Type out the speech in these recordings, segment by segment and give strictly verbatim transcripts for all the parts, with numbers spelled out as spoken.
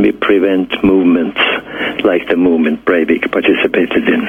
actually prevent movements like the movement Breivik participated in.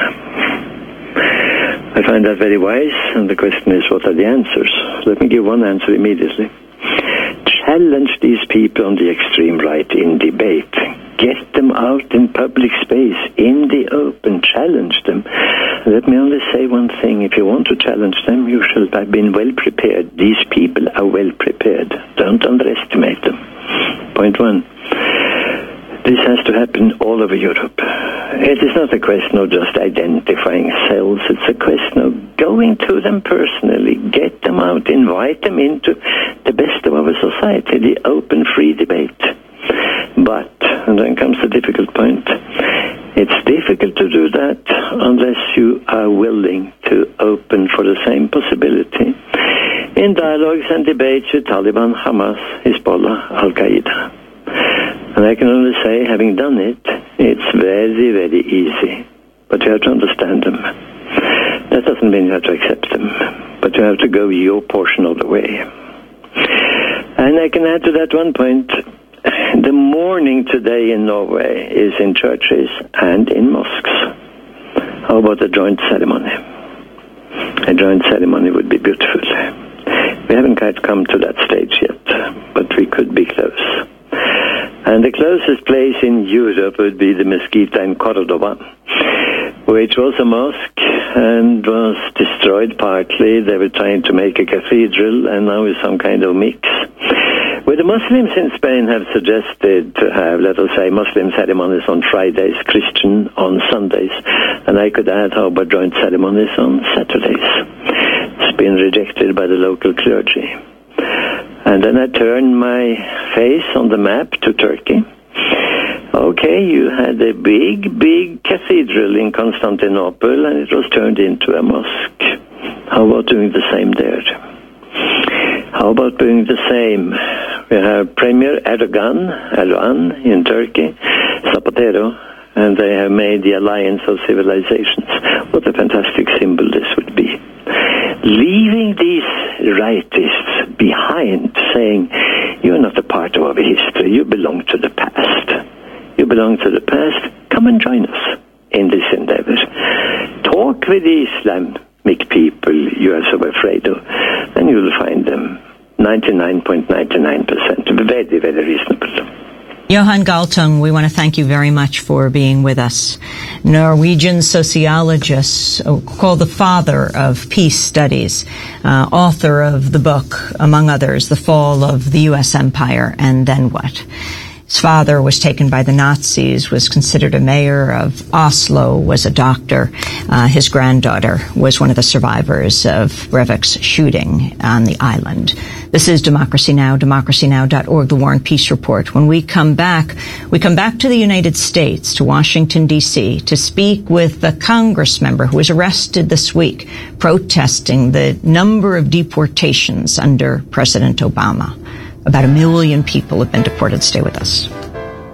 I find that very wise, and the question is, what are the answers? Let me give one answer immediately. Challenge these people on the extreme right in debate. Get them out in public space, in the open, challenge them. Let me only say one thing. If you want to challenge them, you should have been well prepared. These people are well prepared. Don't underestimate them. Point one. This has to happen all over Europe. It is not a question of just identifying cells. It's a question of going to them personally, get them out, invite them into the best of our society, the open, free debate. But, and then comes the difficult point, it's difficult to do that unless you are willing to open for the same possibility in dialogues and debates with Taliban, Hamas, Hezbollah, Al-Qaeda. And I can only say, having done it, it's very, very easy. But you have to understand them. That doesn't mean you have to accept them. But you have to go your portion of the way. And I can add to that one point. The mourning today in Norway is in churches and in mosques. How about a joint ceremony? A joint ceremony would be beautiful. We haven't quite come to that stage yet, but we could be close. And the closest place in Europe would be the Mezquita in Cordoba, which was a mosque and was destroyed partly. They were trying to make a cathedral, and now is some kind of mix. Where the Muslims in Spain have suggested to have, let us say, Muslim ceremonies on Fridays, Christian on Sundays, and I could add, how about joint ceremonies on Saturdays? It's been rejected by the local clergy. And then I turned my face on the map to Turkey. Okay, you had a big, big cathedral in Constantinople, and it was turned into a mosque. How about doing the same there? How about doing the same? We have Premier Erdogan, Erdogan in Turkey, Zapatero, and they have made the alliance of civilizations. What a fantastic symbol this would be. Leaving these rightists behind, saying, you're not a part of our history, you belong to the past. You belong to the past, come and join us in this endeavor. Talk with the Islamic people you are so afraid of, and you'll find them ninety-nine point nine nine percent very, very reasonable. Johan Galtung, we want to thank you very much for being with us. Norwegian sociologist, called the father of peace studies, uh, author of the book, among others, The Fall of the U S Empire and Then What? His father was taken by the Nazis, was considered a mayor of Oslo, was a doctor. Uh, his granddaughter was one of the survivors of Breivik's shooting on the island. This is Democracy Now!, democracy now dot org, the War and Peace Report. When we come back, we come back to the United States, to Washington, D C, to speak with a Congress member who was arrested this week protesting the number of deportations under President Obama. About a million people have been deported. Stay with us.